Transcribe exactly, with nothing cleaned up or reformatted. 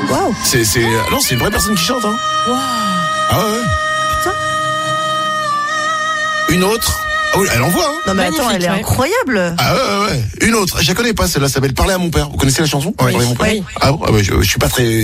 Waouh. C'est, c'est, non, c'est une vraie personne qui chante, hein. Waouh. Ah ouais. Putain. Une autre. Ah oui, elle envoie, hein. Non mais attends, elle est ouais. incroyable. Ah ouais, ouais, ouais. Une autre. Je la connais pas, celle-là s'appelle Parler à mon père. Vous connaissez la chanson? Oui. Parler à mon père. Oui. Ah bon, ah ouais, je, je suis pas très